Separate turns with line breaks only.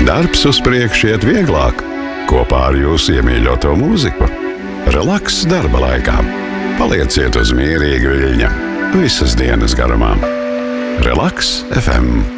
Darbs uz priekšu iet vieglāk, kopā ar jūsu iemīļoto mūziku. Relaks darba laikā. Palieciet uz mierīga viļņa visas dienas garumā. Relaks FM.